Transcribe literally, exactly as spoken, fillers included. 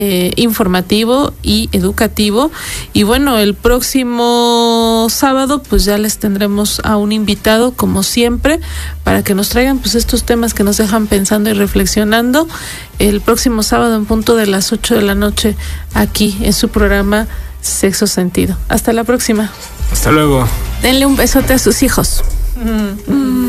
Eh, informativo y educativo. Y bueno, el próximo sábado pues ya les tendremos a un invitado como siempre para que nos traigan pues estos temas que nos dejan pensando y reflexionando el próximo sábado en punto de las ocho de la noche aquí en su programa Sexo Sentido. Hasta la próxima. Hasta luego. Denle un besote a sus hijos. Mm.